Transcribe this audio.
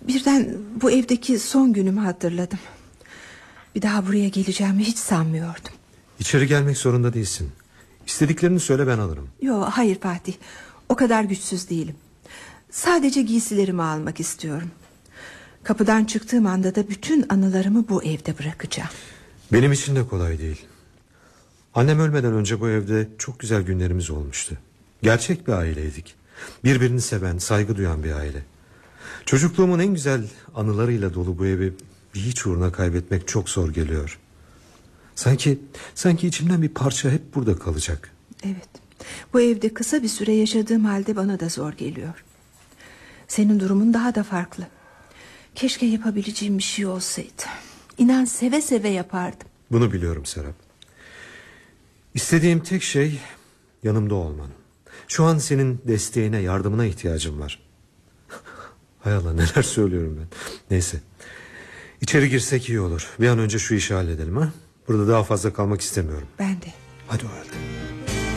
Birden bu evdeki son günümü hatırladım. Bir daha buraya geleceğimi hiç sanmıyordum. İçeri gelmek zorunda değilsin. İstediklerini söyle, ben alırım. Yok, hayır Fatih, o kadar güçsüz değilim. Sadece giysilerimi almak istiyorum. Kapıdan çıktığım anda da bütün anılarımı bu evde bırakacağım. Benim için de kolay değil. Annem ölmeden önce bu evde çok güzel günlerimiz olmuştu. Gerçek bir aileydik. Birbirini seven, saygı duyan bir aile. Çocukluğumun en güzel anılarıyla dolu bu evi bir hiç uğruna kaybetmek çok zor geliyor. Sanki içimden bir parça hep burada kalacak. Evet, bu evde kısa bir süre yaşadığım halde bana da zor geliyor. Senin durumun daha da farklı. Keşke yapabileceğim bir şey olsaydı. İnan seve seve yapardım. Bunu biliyorum Serap. İstediğim tek şey yanımda olman. Şu an senin desteğine, yardımına ihtiyacım var. Hay Allah, neler söylüyorum ben. Neyse, İçeri girsek iyi olur. Bir an önce şu işi halledelim ha. Burada daha fazla kalmak istemiyorum. Ben de. Hadi o.